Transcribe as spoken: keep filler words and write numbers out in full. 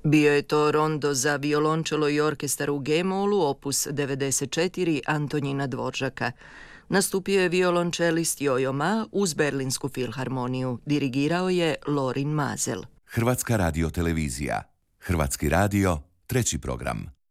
Bio je to rondo za violončelo i orkestar u G-molu, opus devedeset četiri Antonjina Dvoržaka. Nastupio je violončelist Jojo Ma uz Berlinsku filharmoniju. Dirigirao je Lorin Mazel. Hrvatska radiotelevizija. Hrvatski radio, treći program.